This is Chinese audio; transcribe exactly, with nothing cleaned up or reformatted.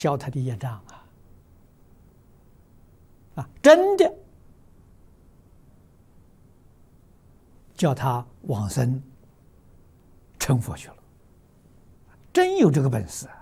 消他的业障啊！啊，真的叫他往生成佛去了，真有这个本事啊！